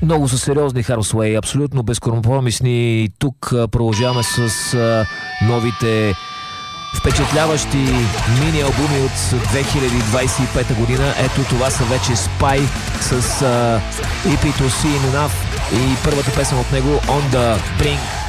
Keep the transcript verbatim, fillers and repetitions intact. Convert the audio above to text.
Много са сериозни Harm's Way, абсолютно безкомпромисни. Тук а, продължаваме с а, новите впечатляващи мини-албуми от две хиляди двадесет и пета година. Ето това са вече Spy с а, и пи To See Enough и първата песен от него On The Brink.